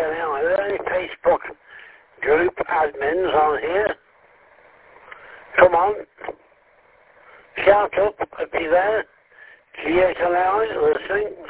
getting on. Are there any Facebook group admins on here? Come on. Shout up if you're there. GHLI listening.